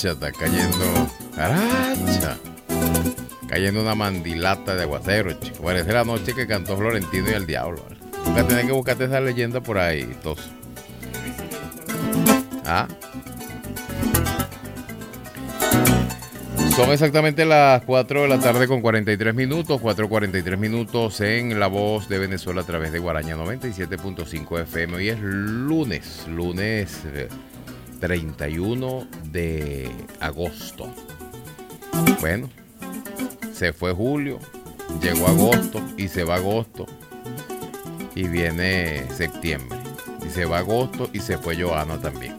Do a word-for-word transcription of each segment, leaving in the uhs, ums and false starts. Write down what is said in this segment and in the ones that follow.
Aracha, está cayendo. Aracha. Cayendo una mandilata de aguacero, chico. Parece la noche que cantó Florentino y el Diablo. Vas a tener que buscarte esa leyenda por ahí, tos. ¿Ah? Son exactamente las cuatro de la tarde con cuarenta y tres minutos, cuatro cuarenta y tres minutos en La Voz de Venezuela a través de Guaraña noventa y siete punto cinco F M. Hoy es lunes, lunes treinta y uno de agosto. Bueno, se fue julio, llegó agosto y se va agosto y viene septiembre. Y se va agosto y se fue Joana también.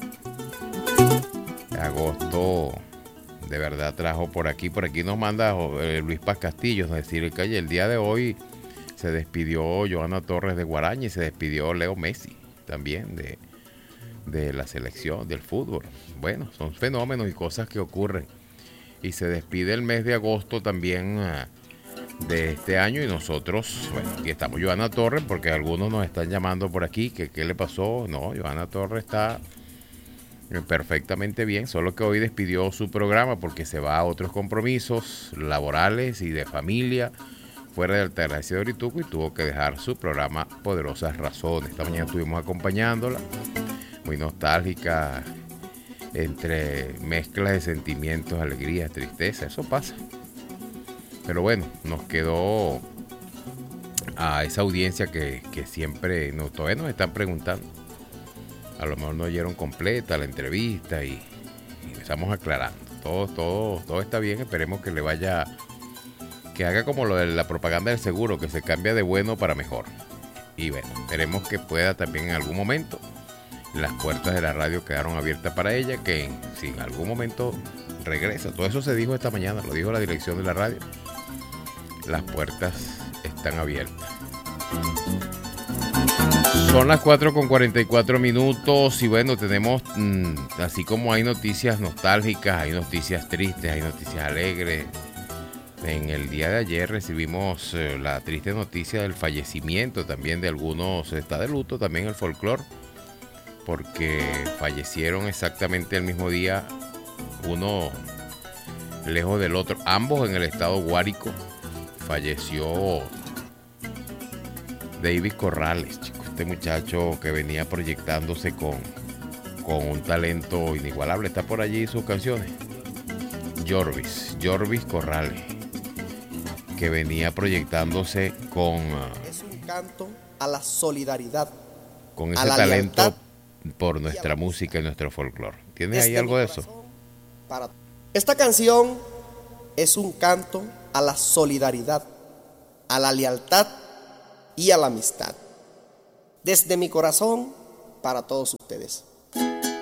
Agosto de verdad trajo por aquí, por aquí nos manda eh, Luis Paz Castillo, es decir, que el día de hoy se despidió Joana Torres de Guaraña y se despidió Leo Messi también de, de la selección del fútbol. Bueno, son fenómenos y cosas que ocurren. Y se despide el mes de agosto también uh, de este año y nosotros, bueno, aquí estamos Joana Torres porque algunos nos están llamando por aquí, que qué le pasó. No, Joana Torres está perfectamente bien, solo que hoy despidió su programa porque se va a otros compromisos laborales y de familia fuera de Altagracia de Orituco y tuvo que dejar su programa Poderosas Razones. Esta mañana estuvimos acompañándola, muy nostálgica, entre mezclas de sentimientos, alegrías, tristeza, eso pasa. Pero bueno, nos quedó a esa audiencia que, que siempre nos, todavía nos están preguntando. A lo mejor no oyeron completa la entrevista y, y estamos aclarando. Todo, todo, todo está bien, esperemos que le vaya, que haga como lo de la propaganda del seguro, que se cambia de bueno para mejor. Y bueno, esperemos que pueda también en algún momento. Las puertas de la radio quedaron abiertas para ella, que si en algún momento regresa. Todo eso se dijo esta mañana, lo dijo la dirección de la radio. Las puertas están abiertas. Son las cuatro con cuarenta y cuatro minutos y bueno, tenemos, mmm, así como hay noticias nostálgicas, hay noticias tristes, hay noticias alegres. En el día de ayer recibimos eh, la triste noticia del fallecimiento también de algunos, está de luto también el folclore, porque fallecieron exactamente el mismo día, uno lejos del otro, ambos en el estado Guárico. Falleció David Corrales, chico, este muchacho que venía proyectándose con, con un talento inigualable. Está por allí sus canciones. Jorvis, Jorvis Corrales, que venía proyectándose con... Es un canto a la solidaridad, con ese talento por nuestra música y nuestro folclore. ¿Tienes ahí algo de eso? Para... Esta canción es un canto a la solidaridad, a la lealtad y a la amistad. Desde mi corazón para todos ustedes.